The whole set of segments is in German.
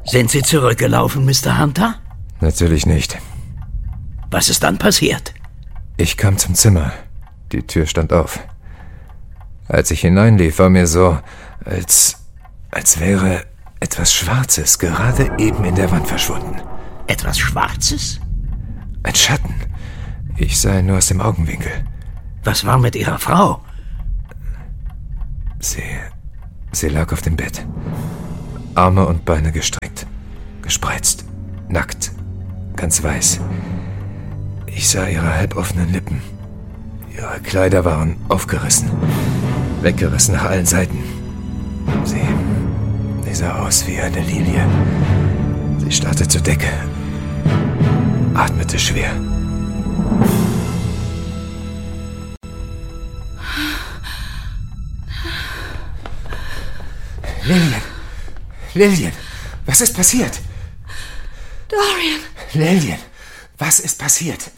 Sind Sie zurückgelaufen, Mr. Hunter? Natürlich nicht. Was ist dann passiert? Ich kam zum Zimmer. Die Tür stand auf. Als ich hineinlief, war mir so, als wäre etwas Schwarzes gerade eben in der Wand verschwunden. Etwas Schwarzes? Ein Schatten. Ich sah ihn nur aus dem Augenwinkel. Was war mit Ihrer Frau? Sie lag auf dem Bett. Arme und Beine gestreckt, gespreizt, nackt, ganz weiß. Ich sah ihre halboffenen Lippen. Ihre Kleider waren aufgerissen, weggerissen nach allen Seiten. Sie sah aus wie eine Lilie. Sie starrte zur Decke, atmete schwer. Lillian, was ist passiert? Dorian. Lillian, was ist passiert?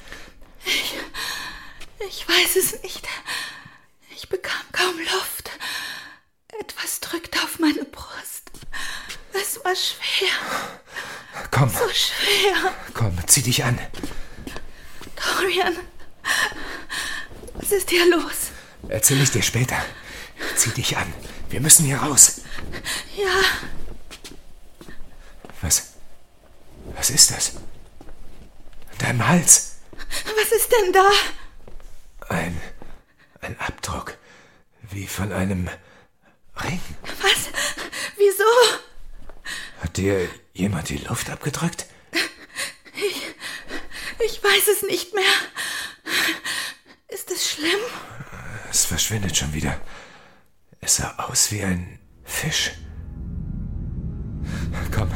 Ich weiß es nicht. Ich bekam kaum Luft. Etwas drückte auf meine Brust. Es war schwer. Komm. So schwer. Komm, zieh dich an. Dorian, was ist hier los? Erzähl ich dir später. Zieh dich an. Wir müssen hier raus. Ja. Was ist das? An deinem Hals. Was ist denn da? Ein Abdruck. Wie von einem Ring. Was? Wieso? Hat dir jemand die Luft abgedrückt? Ich weiß es nicht mehr. Ist es schlimm? Es verschwindet schon wieder. Es sah aus wie ein Fisch. Komm.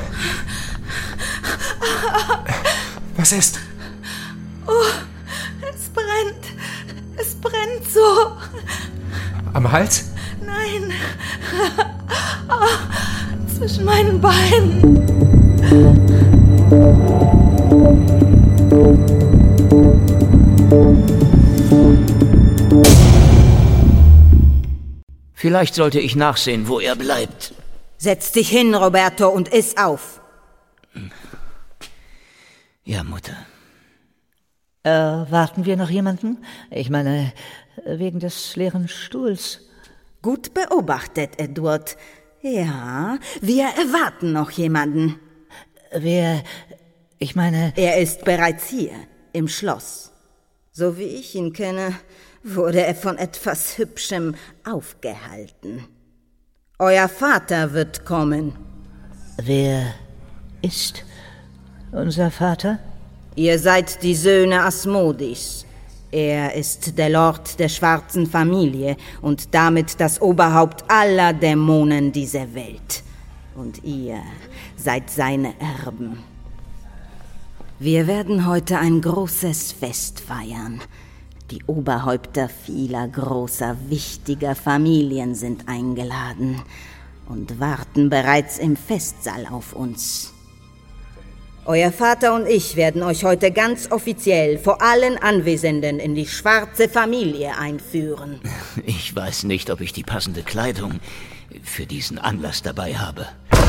Was ist? Oh, es brennt. Es brennt so. Am Hals? Nein. Oh, zwischen meinen Beinen. Vielleicht sollte ich nachsehen, wo er bleibt. Setz dich hin, Roberto, und iss auf. Ja, Mutter. Warten wir noch jemanden? Ich meine, wegen des leeren Stuhls. Gut beobachtet, Edward. Ja, wir erwarten noch jemanden. Wer? Ich meine... Er ist bereits hier, im Schloss. So wie ich ihn kenne, wurde er von etwas Hübschem aufgehalten. Euer Vater wird kommen. Wer ist unser Vater? Ihr seid die Söhne Asmodis. Er ist der Lord der schwarzen Familie und damit das Oberhaupt aller Dämonen dieser Welt. Und ihr seid seine Erben. Wir werden heute ein großes Fest feiern. Die Oberhäupter vieler großer, wichtiger Familien sind eingeladen und warten bereits im Festsaal auf uns. Euer Vater und ich werden euch heute ganz offiziell vor allen Anwesenden in die schwarze Familie einführen. Ich weiß nicht, ob ich die passende Kleidung für diesen Anlass dabei habe.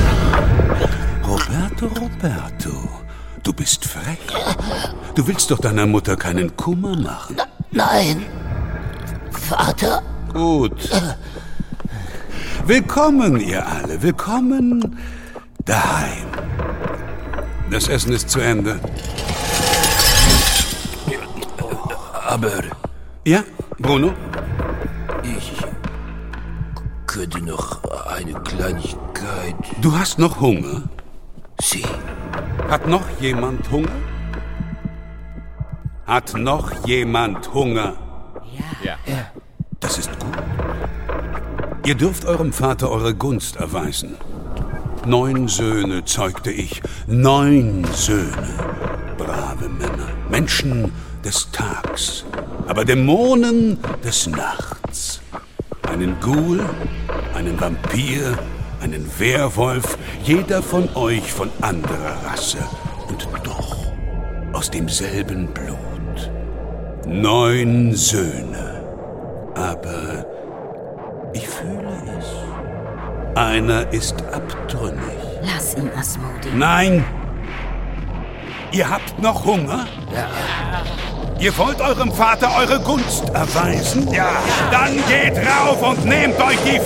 Roberto, du bist frech. Du willst doch deiner Mutter keinen Kummer machen. Nein, Vater. Gut. Willkommen, ihr alle. Willkommen daheim. Das Essen ist zu Ende. Aber... Ja, Bruno? Ich könnte noch eine Kleinigkeit... Du hast noch Hunger? Sie. Hat noch jemand Hunger? Hat noch jemand Hunger? Ja. Das ist gut. Ihr dürft eurem Vater eure Gunst erweisen. 9 Söhne zeugte ich. 9 Söhne. Brave Männer. Menschen des Tags. Aber Dämonen des Nachts. Einen Ghoul, einen Vampir, einen Werwolf. Jeder von euch von anderer Rasse. Und doch aus demselben Blut. 9 Söhne. Aber ich fühle es. Einer ist abtrünnig. Lass ihn, Asmodi. Nein! Ihr habt noch Hunger? Ja. Ihr wollt eurem Vater eure Gunst erweisen? Ja. Dann geht rauf und nehmt euch die